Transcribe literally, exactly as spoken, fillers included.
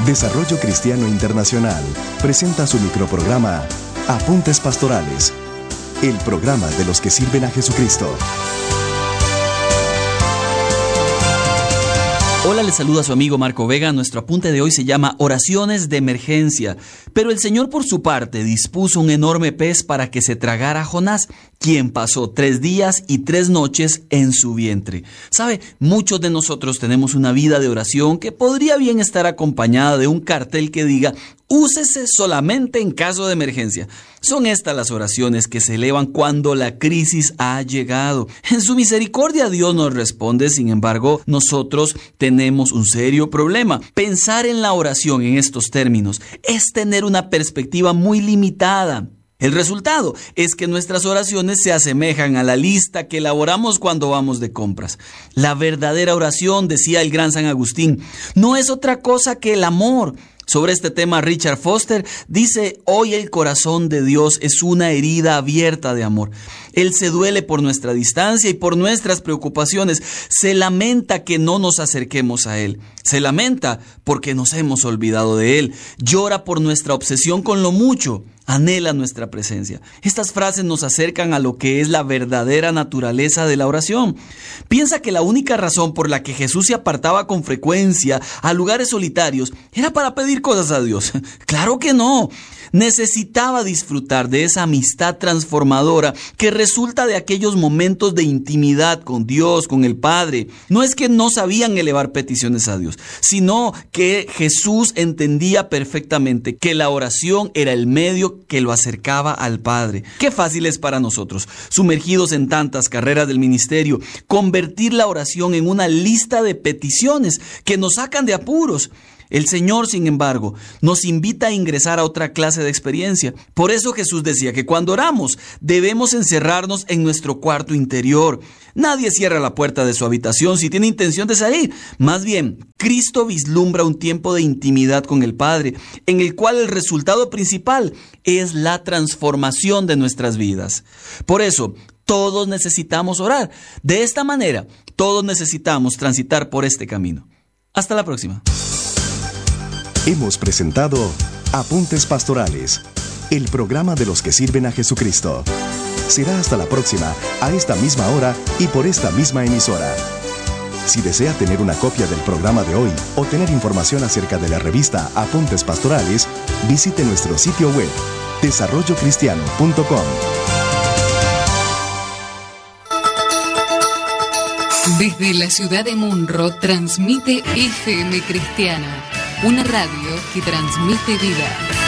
Desarrollo Cristiano Internacional presenta su microprograma Apuntes Pastorales, el programa de los que sirven a Jesucristo. Hola, les saluda su amigo Marco Vega. Nuestro apunte de hoy se llama Oraciones de Emergencia. Pero el Señor, por su parte, dispuso un enorme pez para que se tragara a Jonás, quien pasó tres días y tres noches en su vientre. ¿Sabe? Muchos de nosotros tenemos una vida de oración que podría bien estar acompañada de un cartel que diga: úsese solamente en caso de emergencia. Son estas las oraciones que se elevan cuando la crisis ha llegado. En su misericordia Dios nos responde. Sin embargo, nosotros tenemos un serio problema. Pensar en la oración en estos términos es tener una perspectiva muy limitada. El resultado es que nuestras oraciones se asemejan a la lista que elaboramos cuando vamos de compras. La verdadera oración, decía el gran San Agustín, no es otra cosa que el amor. Sobre este tema, Richard Foster dice: hoy el corazón de Dios es una herida abierta de amor. Él se duele por nuestra distancia y por nuestras preocupaciones. Se lamenta que no nos acerquemos a Él. Se lamenta porque nos hemos olvidado de Él. Llora por nuestra obsesión con lo mucho. Anhela nuestra presencia. Estas frases nos acercan a lo que es la verdadera naturaleza de la oración. Piensa que la única razón por la que Jesús se apartaba con frecuencia a lugares solitarios era para pedir cosas a Dios. Claro que no. Necesitaba disfrutar de esa amistad transformadora que resulta de aquellos momentos de intimidad con Dios, con el Padre. No es que no sabían elevar peticiones a Dios, sino que Jesús entendía perfectamente que la oración era el medio que lo acercaba al Padre. Qué fácil es para nosotros, sumergidos en tantas carreras del ministerio, convertir la oración en una lista de peticiones que nos sacan de apuros. El Señor, sin embargo, nos invita a ingresar a otra clase de experiencia. Por eso Jesús decía que cuando oramos debemos encerrarnos en nuestro cuarto interior. Nadie cierra la puerta de su habitación si tiene intención de salir. Más bien, Cristo vislumbra un tiempo de intimidad con el Padre, en el cual el resultado principal es la transformación de nuestras vidas. Por eso, todos necesitamos orar. De esta manera, todos necesitamos transitar por este camino. Hasta la próxima. Hemos presentado Apuntes Pastorales, el programa de los que sirven a Jesucristo. Será hasta la próxima, a esta misma hora y por esta misma emisora. Si desea tener una copia del programa de hoy o tener información acerca de la revista Apuntes Pastorales, visite nuestro sitio web, desarrollo cristiano punto com. Desde la ciudad de Munro transmite F M Cristiana, una radio que transmite vida.